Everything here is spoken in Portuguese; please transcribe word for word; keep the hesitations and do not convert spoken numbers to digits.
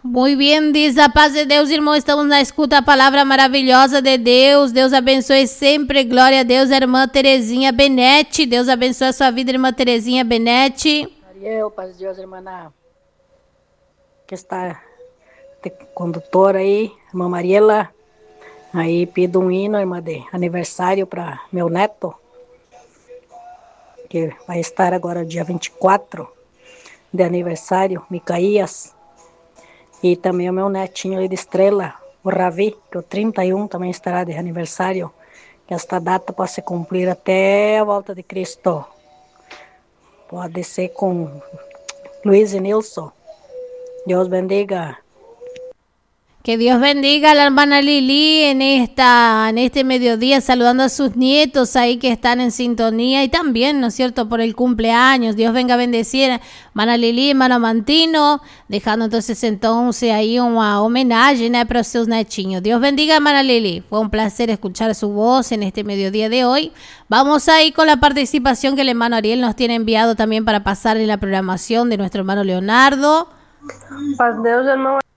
Muy bien, dice a paz de Deus, irmão. Estamos na escuta a palavra maravilhosa de Deus. Deus abençoe sempre. Glória a Deus, a irmã Terezinha Benete. Deus abençoe a sua vida, irmã Terezinha Benete. Ariel, paz de Deus, irmã, que está de condutora aí, irmã Mariela. Aí pido um hino, irmã, de aniversário para meu neto, que vai estar agora dia vinte e quatro de aniversário, Micaías. E também o meu netinho ali de Estrela, o Ravi, que o trinta e um também estará de aniversário. Que esta data possa se cumprir até a volta de Cristo. Pode ser com Luiz e Nilson. Deus bendiga. Que Dios bendiga a la hermana Lili en esta, en este mediodía, saludando a sus nietos ahí que están en sintonía y también, ¿no es cierto?, por el cumpleaños. Dios venga a bendecir a hermana Lili, hermano Mantino, dejando entonces entonces ahí una homenaje, ¿no?, para sus netinhos. Dios bendiga a hermana Lili. Fue un placer escuchar su voz en este mediodía de hoy. Vamos ahí con la participación que el hermano Ariel nos tiene enviado también para pasar en la programación de nuestro hermano Leonardo. Paz de Dios, hermano.